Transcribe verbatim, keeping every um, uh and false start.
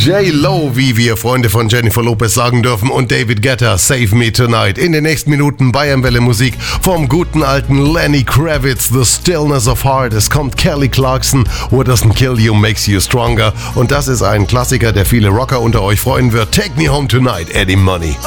J-Lo, wie wir Freunde von Jennifer Lopez sagen dürfen, und David Guetta, Save Me Tonight. In den nächsten Minuten Bayernwelle Musik vom guten alten Lenny Kravitz, The Stillness of Heart. Es kommt Kelly Clarkson, What Doesn't Kill You Makes You Stronger. Und das ist ein Klassiker, der viele Rocker unter euch freuen wird. Take Me Home Tonight, Eddie Money.